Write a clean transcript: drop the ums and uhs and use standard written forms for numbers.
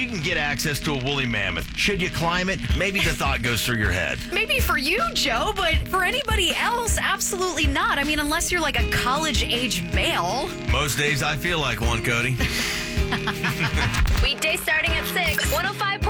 you can get access to a woolly mammoth. Should you climb it? Maybe the thought goes through your head. Maybe for you, Joe, but for anybody else, absolutely not. I mean, unless you're like a college-age male. Most days I feel like one, Cody. Weekday starting at 6, 105.